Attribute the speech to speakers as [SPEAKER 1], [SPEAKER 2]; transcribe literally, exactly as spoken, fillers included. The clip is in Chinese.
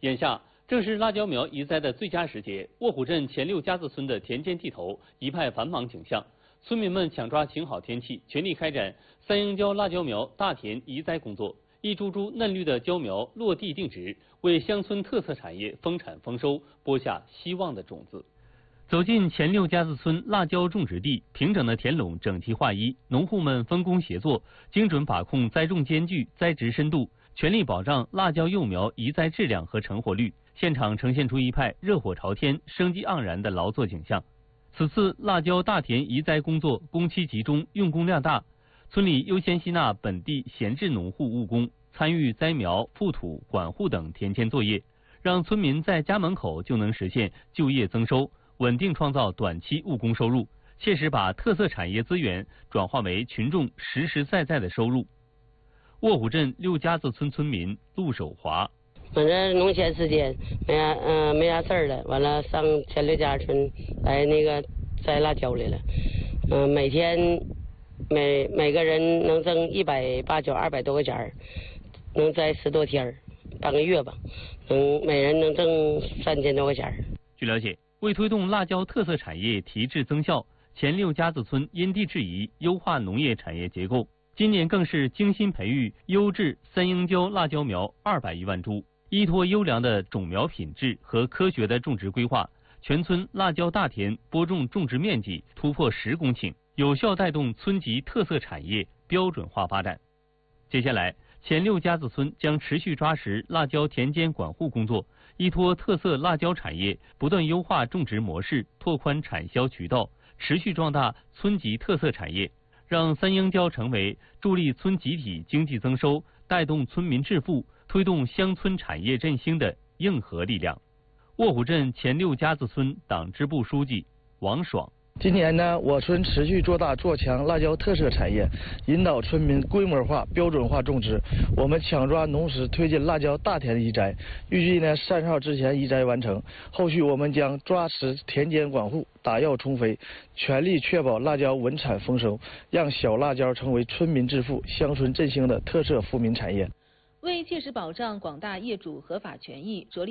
[SPEAKER 1] 眼下正是辣椒苗移栽的最佳时节，卧虎镇前六家子村的田间地头一派繁忙景象。村民们抢抓晴好天气，全力开展三英椒辣椒苗大田移栽工作。一株株嫩绿的椒苗落地定植，为乡村特色产业丰产丰收播下希望的种子。走进前六家子村辣椒种植地，平整的田垄整齐划一，农户们分工协作，精准把控栽种间距、栽植深度，全力保障辣椒幼苗移栽质量和成活率。现场呈现出一派热火朝天、生机盎然的劳作景象。此次辣椒大田移栽工作工期集中，用工量大，村里优先吸纳本地闲置农户务工，参与栽苗、覆土、管护等田间作业，让村民在家门口就能实现就业增收，稳定创造短期务工收入，切实把特色产业资源转化为群众实实在在的收入。卧虎镇六家子村村民陆守华：
[SPEAKER 2] 反正农闲时间没啥嗯、呃、没啥事儿了，完了上前六家村来那个摘辣椒来了，嗯、呃、每天每每个人能挣一百八九二百多块钱儿，能摘十多天儿，半个月吧，能每人能挣三千多块钱儿。
[SPEAKER 1] 据了解，为推动辣椒特色产业提质增效，前六家子村因地制宜优化农业产业结构，今年更是精心培育优质三英椒辣椒苗二百余万株。依托优良的种苗品质和科学的种植规划，全村辣椒大田播种种植面积突破十公顷，有效带动村级特色产业标准化发展。接下来，前六家子村将持续抓实辣椒田间管护工作，依托特色辣椒产业，不断优化种植模式，拓宽产销渠道，持续壮大村级特色产业，让三英椒成为助力村集体经济增收、带动村民致富、推动乡村产业振兴的硬核力量。卧虎镇前六家子村党支部书记王爽：
[SPEAKER 3] 今年呢，我村持续做大做强辣椒特色产业，引导村民规模化、标准化种植。我们抢抓农时推进辣椒大田移栽，预计呢三十号之前移栽完成。后续我们将抓实田间管护，打药充肥，全力确保辣椒稳产丰收，让小辣椒成为村民致富、乡村振兴的特色富民产业。
[SPEAKER 4] 为切实保障广大业主合法权益，着力